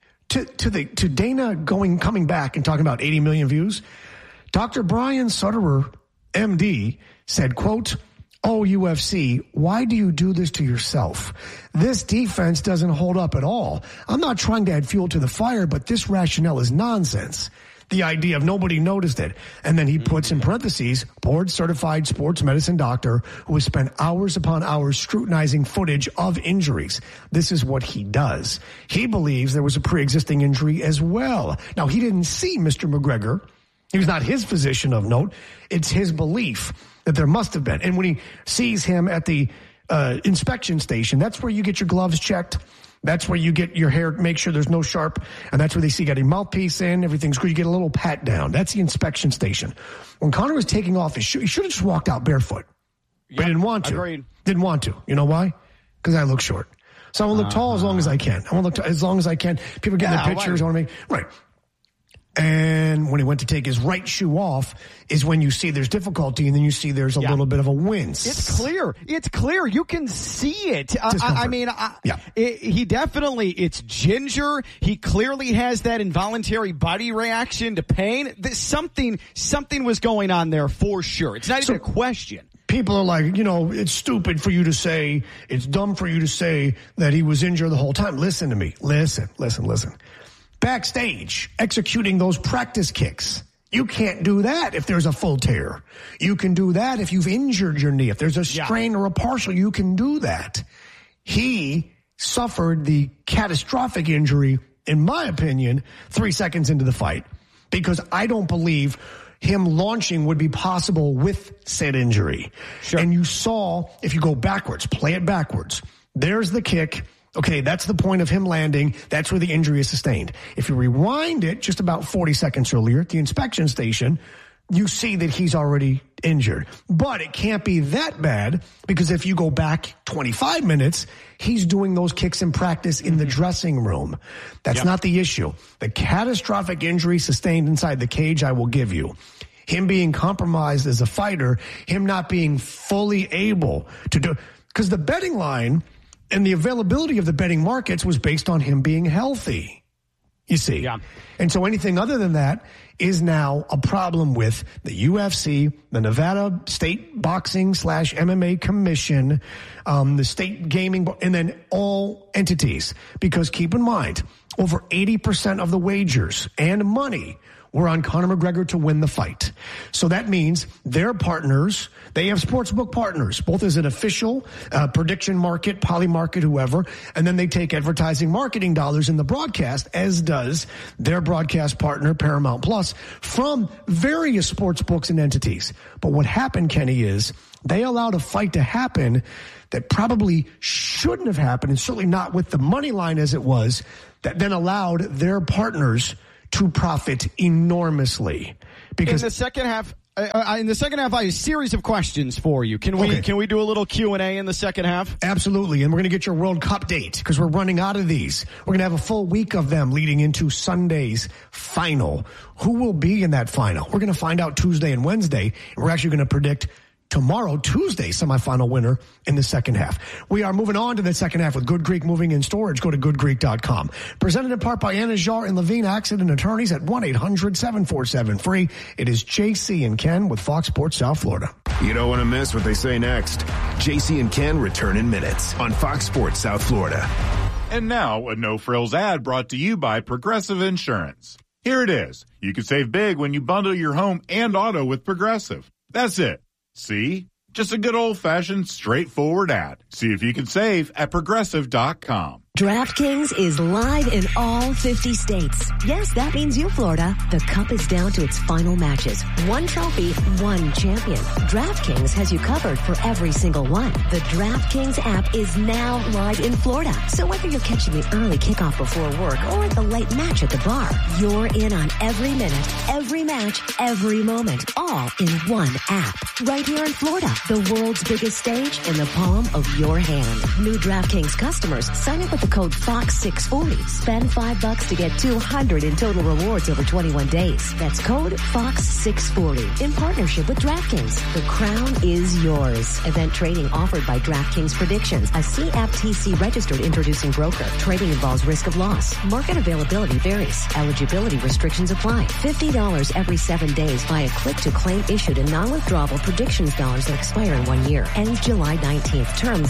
to Dana coming back and talking about 80 million views, Dr. Brian Sutterer, MD, said, quote, "Oh, UFC, why do you do this to yourself? This defense doesn't hold up at all. I'm not trying to add fuel to the fire, but this rationale is nonsense." The idea of nobody noticed it. And then he puts in parentheses, board-certified sports medicine doctor who has spent hours upon hours scrutinizing footage of injuries. This is what he does. He believes there was a pre-existing injury as well. Now, he didn't see Mr. McGregor. He was not his physician of note. It's his belief that there must have been. And when he sees him at the inspection station, that's where you get your gloves checked. That's where you get your hair, make sure there's no sharp. And that's where they see you got a mouthpiece in, everything's good. You get a little pat down. That's the inspection station. When Conor was taking off his shoe, he should have just walked out barefoot. But he didn't want to. Agreed. Didn't want to. You know why? Because I look short. So I want to look tall as long as I can. I want to look as long as I can. People get their pictures. I want to make, right. And when he went to take his right shoe off is when you see there's difficulty, and then you see there's a little bit of a wince. It's clear. It's clear. You can see it. He definitely, it's ginger. He clearly has that involuntary body reaction to pain. Something was going on there for sure. It's not even a question. People are like, it's stupid for you to say, it's dumb for you to say that he was injured the whole time. Listen to me. Listen. Backstage, executing those practice kicks. You can't do that if there's a full tear. You can do that if you've injured your knee. If there's a strain or a partial, you can do that. He suffered the catastrophic injury, in my opinion, 3 seconds into the fight, because I don't believe him launching would be possible with said injury. Sure. And you saw, if you go backwards, play it backwards. There's the kick. Okay, that's the point of him landing. That's where the injury is sustained. If you rewind it just about 40 seconds earlier at the inspection station, you see that he's already injured. But it can't be that bad, because if you go back 25 minutes, he's doing those kicks in practice in the dressing room. That's not the issue. The catastrophic injury sustained inside the cage, I will give you. Him being compromised as a fighter, him not being fully able to do, because the betting line and the availability of the betting markets was based on him being healthy, you see. Yeah. And so anything other than that is now a problem with the UFC, the Nevada State Boxing / MMA Commission, the state gaming, and then all entities. Because keep in mind, over 80% of the wagers and money were on Conor McGregor to win the fight. So that means their partners, they have sportsbook partners, both as an official prediction market, Polymarket, whoever, and then they take advertising marketing dollars in the broadcast, as does their broadcast partner, Paramount Plus, from various sports books and entities. But what happened, Kenny, is they allowed a fight to happen that probably shouldn't have happened, and certainly not with the money line as it was, that then allowed their partners to profit enormously. Because in the second half, I have a series of questions for you. Can we do a little Q&A in the second half? Absolutely, and we're going to get your World Cup date because we're running out of these. We're going to have a full week of them leading into Sunday's final. Who will be in that final? We're going to find out Tuesday and Wednesday, and we're actually going to predict tomorrow, Tuesday, semifinal winner in the second half. We are moving on to the second half with Good Greek Moving and Storage. Go to goodgreek.com. Presented in part by Anna Jar and Levine Accident Attorneys at 1-800-747-FREE. It is JC and Ken with Fox Sports South Florida. You don't want to miss what they say next. JC and Ken return in minutes on Fox Sports South Florida. And now, a no-frills ad brought to you by Progressive Insurance. Here it is. You can save big when you bundle your home and auto with Progressive. That's it. See? Just a good old-fashioned, straightforward ad. See if you can save at Progressive.com. DraftKings is live in all 50 states. Yes, that means you, Florida. The Cup is down to its final matches. One trophy, one champion. DraftKings has you covered for every single one. The DraftKings app is now live in Florida. So whether you're catching the early kickoff before work or the late match at the bar, you're in on every minute, every match, every moment, all in one app. Right here in Florida, the world's biggest stage in the palm of your hand. New DraftKings customers, sign up with the code FOX640. Spend $5 to get $200 in total rewards over 21 days. That's code FOX640 in partnership with DraftKings. The crown is yours. Event trading offered by DraftKings Predictions, a CFTC registered introducing broker. Trading involves risk of loss. Market availability varies. Eligibility restrictions apply. $50 every 7 days via click-to-claim issued in non-withdrawable predictions dollars that expire in 1 year. Ends July 19th. Terms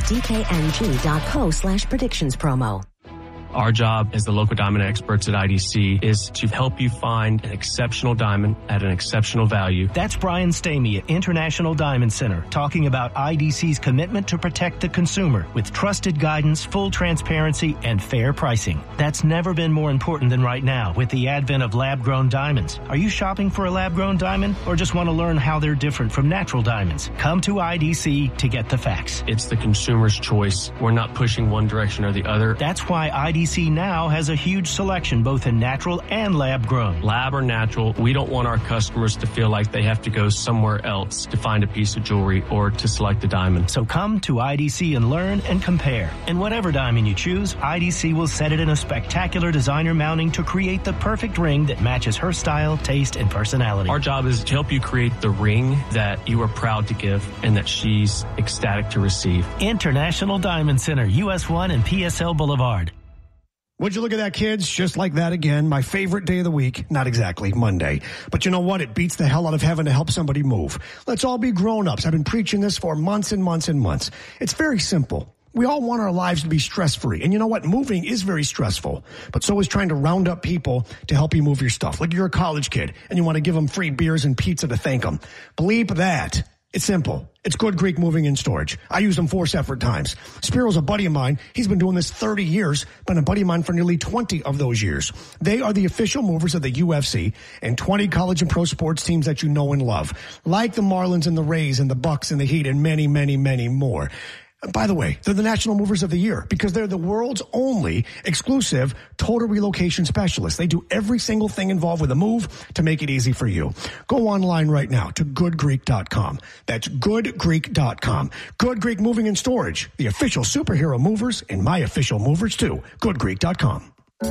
dkng.co/predictions promo. Our job as the local diamond experts at IDC is to help you find an exceptional diamond at an exceptional value. That's Brian Stamey at International Diamond Center talking about IDC's commitment to protect the consumer with trusted guidance, full transparency, and fair pricing. That's never been more important than right now with the advent of lab-grown diamonds. Are you shopping for a lab-grown diamond or just want to learn how they're different from natural diamonds? Come to IDC to get the facts. It's the consumer's choice. We're not pushing one direction or the other. That's why IDC now has a huge selection both in natural and lab grown. Lab or natural, we don't want our customers to feel like they have to go somewhere else to find a piece of jewelry or to select a diamond. So come to IDC and learn and compare. And whatever diamond you choose, IDC will set it in a spectacular designer mounting to create the perfect ring that matches her style, taste, and personality. Our job is to help you create the ring that you are proud to give and that she's ecstatic to receive. International Diamond Center, US 1 and PSL Boulevard. Would you look at that, kids? Just like that again. My favorite day of the week. Not exactly Monday. But you know what? It beats the hell out of heaven to help somebody move. Let's all be grown-ups. I've been preaching this for months and months and months. It's very simple. We all want our lives to be stress-free. And you know what? Moving is very stressful. But so is trying to round up people to help you move your stuff. Like you're a college kid and you want to give them free beers and pizza to thank them. Bleep that. It's simple. It's Good Greek Moving and Storage. I use them 4 separate times. Spiro's a buddy of mine. He's been doing this 30 years, been a buddy of mine for nearly 20 of those years. They are the official movers of the UFC and 20 college and pro sports teams that you know and love, like the Marlins and the Rays and the Bucks and the Heat and many, many, many more. By the way, they're the National Movers of the Year because they're the world's only exclusive total relocation specialist. They do every single thing involved with a move to make it easy for you. Go online right now to goodgreek.com. That's goodgreek.com. Good Greek Moving and Storage, the official superhero movers and my official movers too. Goodgreek.com.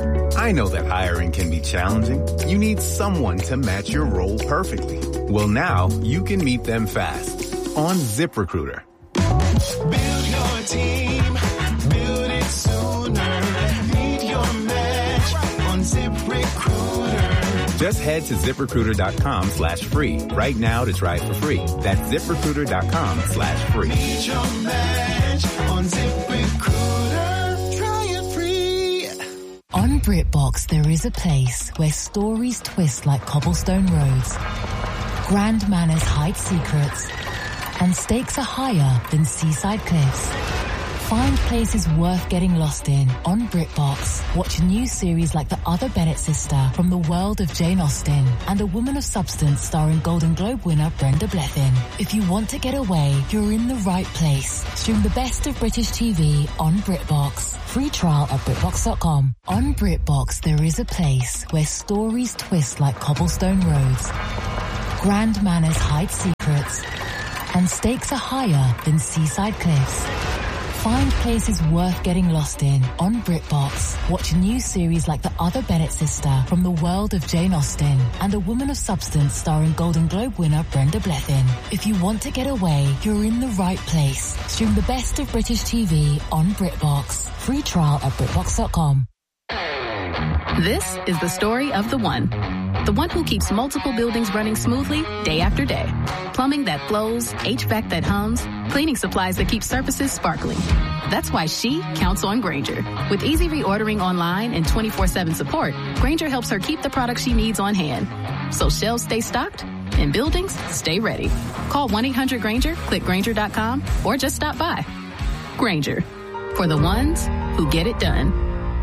I know that hiring can be challenging. You need someone to match your role perfectly. Well, now you can meet them fast on ZipRecruiter. Build your team, build it sooner. Meet your match on ZipRecruiter. Just head to ZipRecruiter.com/free right now to try it for free. That's ZipRecruiter.com/free. Meet your match on ZipRecruiter. Try it free. BritBox, there is a place where stories twist like cobblestone roads, grand manners hide secrets, and stakes are higher than seaside cliffs. Find places worth getting lost in on BritBox. Watch new series like The Other Bennett Sister from the world of Jane Austen and A Woman of Substance starring Golden Globe winner Brenda Blethyn. If you want to get away, you're in the right place. Stream the best of British TV on BritBox. Free trial at BritBox.com. On BritBox, there is a place where stories twist like cobblestone roads, grand manners hide secrets, and stakes are higher than seaside cliffs. Find places worth getting lost in on BritBox. Watch new series like The Other Bennett Sister from the world of Jane Austen and A Woman of Substance starring Golden Globe winner Brenda Blethyn. If you want to get away, you're in the right place. Stream the best of British TV on BritBox. Free trial at BritBox.com. This is the story of the one who keeps multiple buildings running smoothly day after day. Plumbing that flows, HVAC that hums, cleaning supplies that keep surfaces sparkling. That's why she counts on Grainger. With easy reordering online and 24/7 support, Grainger helps her keep the products she needs on hand. So shelves stay stocked and buildings stay ready. Call 1-800-GRAINGER, click Grainger.com, or just stop by. Grainger, for the ones who get it done.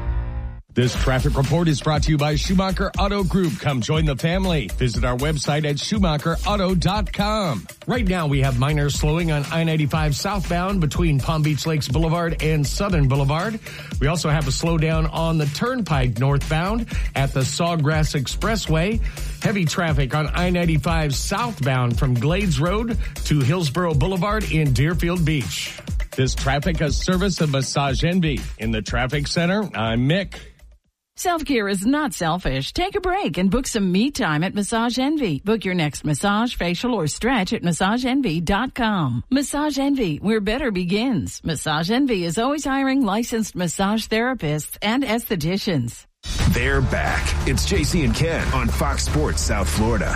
This traffic report is brought to you by Schumacher Auto Group. Come join the family. Visit our website at SchumacherAuto.com. Right now, we have minor slowing on I-95 southbound between Palm Beach Lakes Boulevard and Southern Boulevard. We also have a slowdown on the Turnpike northbound at the Sawgrass Expressway. Heavy traffic on I-95 southbound from Glades Road to Hillsborough Boulevard in Deerfield Beach. This traffic is service of Massage Envy. In the traffic center, I'm Mick. Self-care is not selfish. Take a break and book some me time at Massage Envy. Book your next massage, facial, or stretch at MassageEnvy.com. Massage Envy, where better begins. Massage Envy is always hiring licensed massage therapists and estheticians. They're back. It's JC and Ken on Fox Sports South Florida.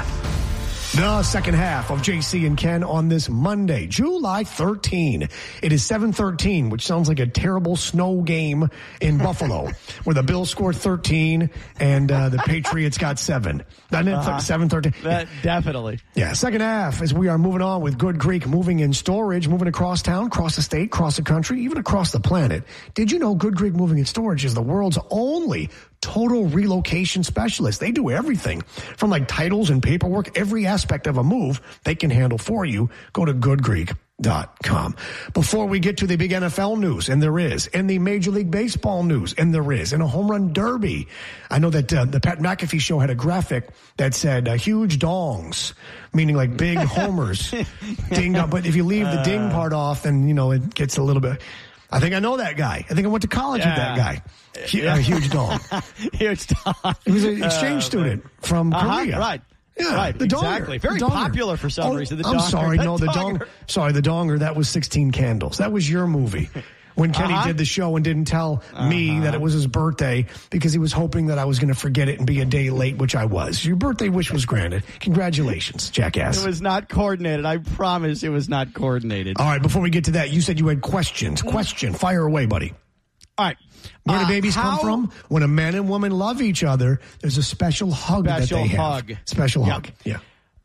The second half of JC and Ken on this Monday, July 13. It is 7:13, which sounds like a terrible snow game in Buffalo, where the Bills scored 13 and the Patriots got 7. Doesn't it? 7:13. Definitely. Yeah, second half as we are moving on with Good Greek moving in storage, moving across town, across the state, across the country, even across the planet. Did you know Good Greek moving in storage is the world's only total relocation specialist? They do everything from like titles and paperwork, every aspect of a move they can handle for you. Go to goodgreek.com. Before we get to the big NFL news, and there is, and the Major League Baseball news, and there is, and a home run derby. I know that the Pat McAfee show had a graphic that said huge dongs, meaning like big homers dinged up. But if you leave the ding part off, then, you know, it gets a little bit. I think I know that guy. I think I went to college with that guy. Huge dong. Huge dong. He was an exchange student from Korea. Right. Yeah, right. The donger. Exactly. Very the donger. popular for some reason. The I'm donger. sorry. No, the donger. donger. Sorry, the donger. That was 16 Candles. That was your movie. When Kenny did the show and didn't tell me that it was his birthday because he was hoping that I was going to forget it and be a day late, which I was. Your birthday wish was granted. Congratulations, jackass. It was not coordinated. I promise it was not coordinated. All right, before we get to that, you said you had questions. Question. Fire away, buddy. All right. Where do babies come from? When a man and woman love each other, there's a special hug that they have. Special hug. Yeah.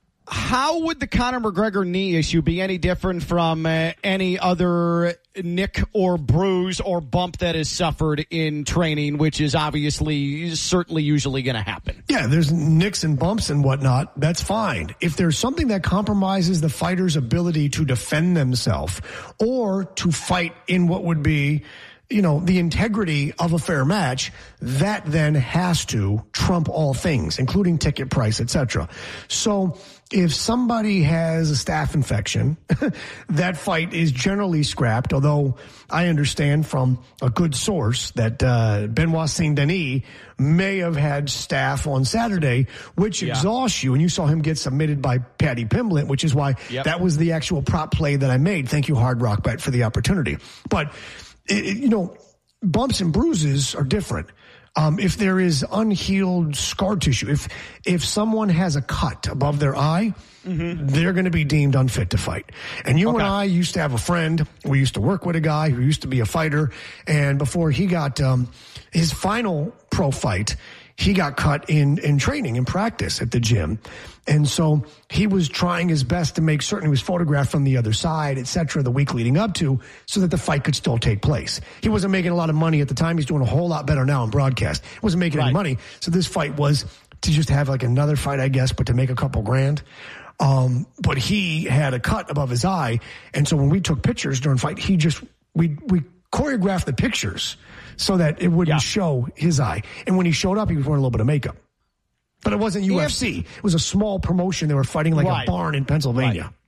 How would the Conor McGregor knee issue be any different from any other nick or bruise or bump that is suffered in training, which is obviously certainly usually going to happen? Yeah, there's nicks and bumps and whatnot. That's fine. If there's something that compromises the fighter's ability to defend themselves or to fight in what would be, you know, the integrity of a fair match, that then has to trump all things, including ticket price, etc. So if somebody has a staph infection, that fight is generally scrapped, although I understand from a good source that Benoit Saint-Denis may have had staph on Saturday, which exhausts you, and you saw him get submitted by Paddy Pimblett, which is why that was the actual prop play that I made. Thank you, Hard Rock Bet, for the opportunity. But you know, bumps and bruises are different. if there is unhealed scar tissue, if someone has a cut above their eye, they're going to be deemed unfit to fight. And you and I used to have a friend. We used to work with a guy who used to be a fighter. And before he got his final pro fight, he got cut in training, in practice at the gym. And so he was trying his best to make certain he was photographed from the other side, et cetera, the week leading up to, so that the fight could still take place. He wasn't making a lot of money at the time. He's doing a whole lot better now in broadcast. He wasn't making any money. So this fight was to just have like another fight, I guess, but to make a couple grand. But he had a cut above his eye. And so when we took pictures during fight, we choreographed the pictures so that it wouldn't show his eye. And when he showed up, he was wearing a little bit of makeup. But it wasn't UFC. It was a small promotion. They were fighting like a barn in Pennsylvania.